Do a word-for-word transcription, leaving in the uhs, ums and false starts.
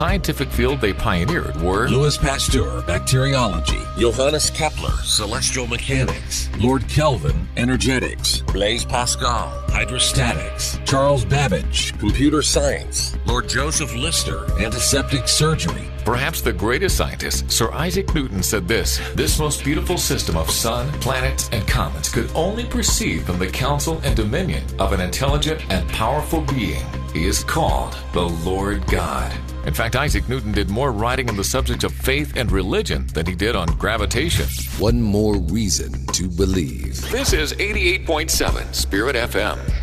scientific field they pioneered were Louis Pasteur, bacteriology; Johannes Kepler, celestial mechanics; Lord Kelvin, energetics; Blaise Pascal, hydrostatics; Charles Babbage, computer science; Lord Joseph Lister, antiseptic surgery. perhaps the greatest scientist, Sir Isaac Newton, said this: "This most beautiful system of sun, planets, and comets could only proceed from the counsel and dominion of an intelligent and powerful being. He is called the Lord God." In fact, Isaac Newton did more writing on the subject of faith and religion than he did on gravitation. One more reason to believe. This is eighty-eight point seven Spirit F M.